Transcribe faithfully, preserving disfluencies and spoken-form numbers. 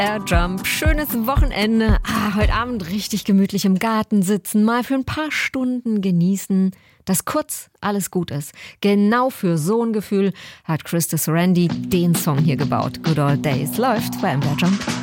Air Jump. Schönes Wochenende. Ah, heute Abend richtig gemütlich im Garten sitzen, mal für ein paar Stunden genießen, dass kurz alles gut ist. Genau für so ein Gefühl hat Chris de Serendy den Song hier gebaut. Good Old Days läuft bei M D R Jump.